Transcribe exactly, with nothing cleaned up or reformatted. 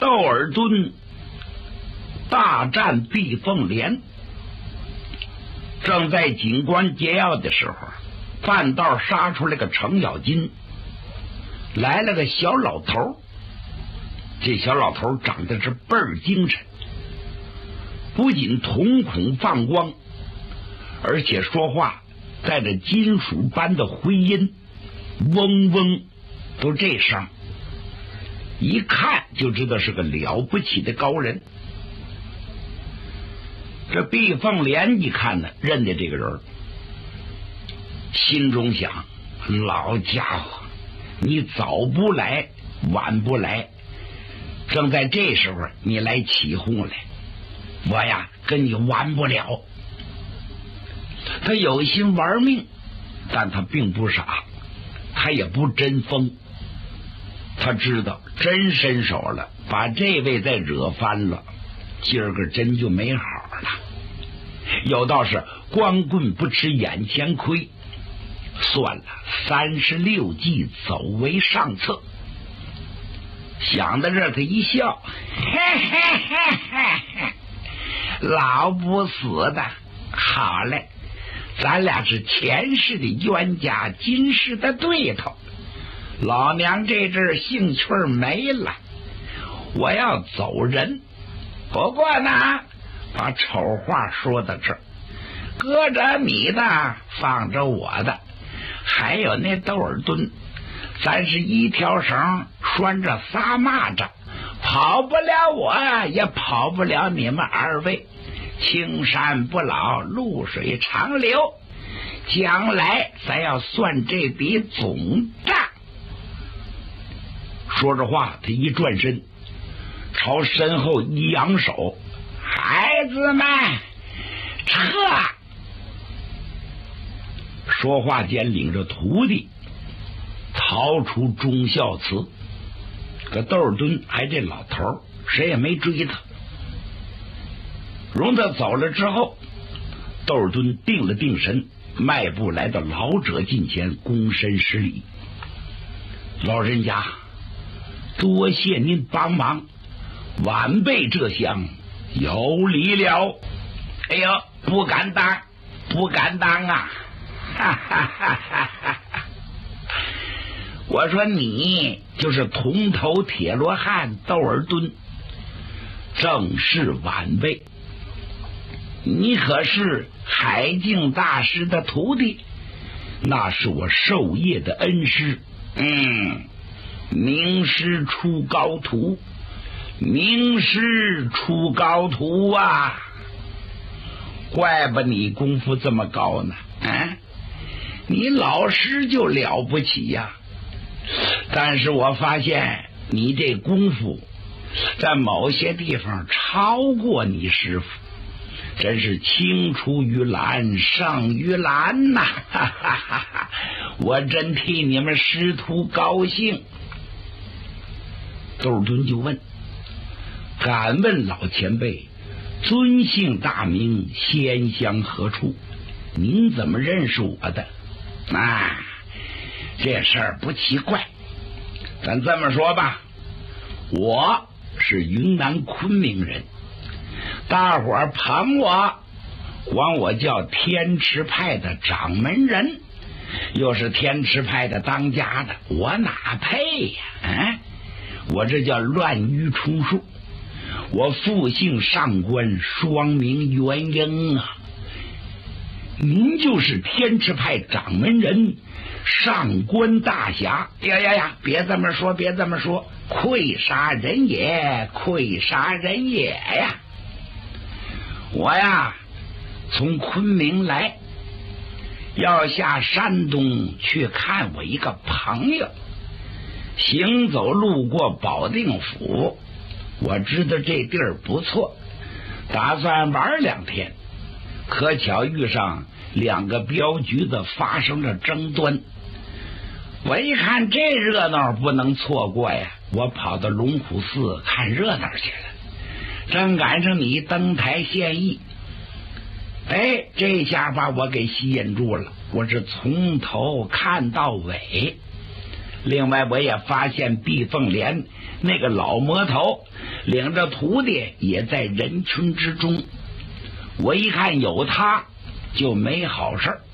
窦尔敦大战避凤连，正在紧关节要的时候，半道杀出来个程咬金，来了个小老头。这小老头长得是倍儿精神，不仅瞳孔放光，而且说话带着金属般的回音，嗡嗡都这声，一看就知道是个了不起的高人。这毕凤莲一看呢，认得这个人，心中想：老家伙，你早不来晚不来，正在这时候你来起哄来，我呀跟你玩不了。他有心玩命，但他并不傻，他也不真疯。他知道真伸手了，把这位再惹翻了，今儿个真就没好了。有道是光棍不吃眼前亏，算了，三十六计走为上策。想到这儿，他一笑，嘿嘿嘿嘿嘿，老不死的，好嘞，咱俩是前世的冤家，今世的对头。老娘这阵兴趣没了，我要走人。不过呢，把丑话说到这儿，搁着你的，放着我的，还有那窦尔敦，咱是一条绳拴着仨蚂蚱，跑不了我，也跑不了你们二位。青山不老，露水长流，将来咱要算这笔总账。说着话，他一转身，朝身后一扬手，孩子们撤。说话间，领着徒弟逃出忠孝祠。可窦尔敦还这老头，谁也没追他。容他走了之后，窦尔敦定了定神，迈步来到老者近前，躬身施礼：老人家，多谢您帮忙，晚辈这厢有礼了。哎呦，不敢当，不敢当啊！哈哈哈哈哈！我说你就是铜头铁罗汉窦尔敦，正是晚辈。你可是海静大师的徒弟？那是我授业的恩师。嗯，名师出高徒，名师出高徒啊！怪不你功夫这么高呢？啊，你老师就了不起呀！但是我发现你这功夫在某些地方超过你师傅，真是青出于蓝胜于蓝呐！哈哈哈哈，我真替你们师徒高兴。窦尔敦就问：敢问老前辈，尊姓大名，仙乡何处？您怎么认识我的？啊，这事儿不奇怪，咱这么说吧，我是云南昆明人，大伙儿捧我，管我叫天池派的掌门人，又是天池派的当家的，我哪配呀？啊，我这叫乱竽充数。我父姓上官，双名元婴啊。您就是天池派掌门人上官大侠。呀呀呀，别这么说，别这么说，愧杀人也，愧杀人也呀！我呀从昆明来，要下山东去看我一个朋友，行走路过保定府，我知道这地儿不错，打算玩两天。可巧遇上两个镖局的发生了争端，我一看这热闹不能错过呀，我跑到龙虎寺看热闹去了。正赶上你登台献艺，哎，这下把我给吸引住了，我是从头看到尾。 另外我也发现毕凤莲那个老魔头领着徒弟也在人群之中，我一看有他就没好事，